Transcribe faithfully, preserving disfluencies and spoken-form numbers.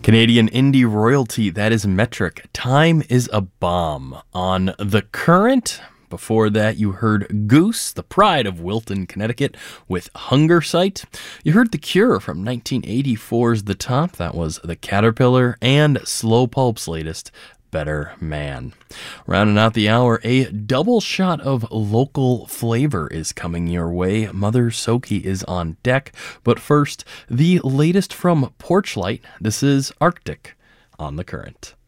Canadian indie royalty, that is Metric. Time is a Bomb on The Current. Before that, you heard Goose, the pride of Wilton, Connecticut, with Hunger Sight. You heard The Cure from nineteen eighty-four's The Top. That was The Caterpillar. And Slow Pulp's latest, Better Man. Rounding out the hour, a double shot of local flavor is coming your way. Mother Soki is on deck. But first, the latest from Porchlight. This is Arctic on The Current.